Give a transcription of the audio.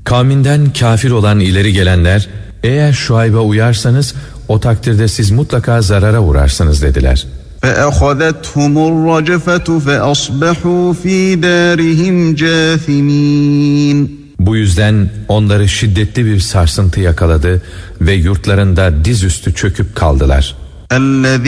Kavminden kafir olan ileri gelenler, eğer Şuayb'a uyarsanız o takdirde siz mutlaka zarara uğrarsınız dediler. فَأَخَذَتْهُمُ الرَّجْفَةُ فَأَصْبَحُوا فِي دَارِهِمْ جَاثِمِينَ. Bu yüzden onları şiddetli bir sarsıntı yakaladı ve yurtlarında dizüstü çöküp kaldılar.